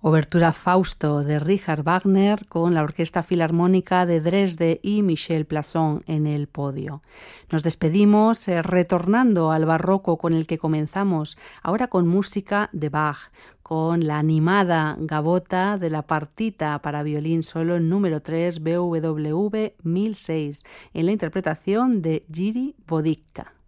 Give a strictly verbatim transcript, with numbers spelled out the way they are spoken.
Obertura Fausto de Richard Wagner con la Orquesta Filarmónica de Dresde y Michel Plasson en el podio. Nos despedimos eh, retornando al barroco con el que comenzamos, ahora con música de Bach, con la animada gavota de la partita para violín solo número tres B W V mil seis en la interpretación de Jiří Bodyka.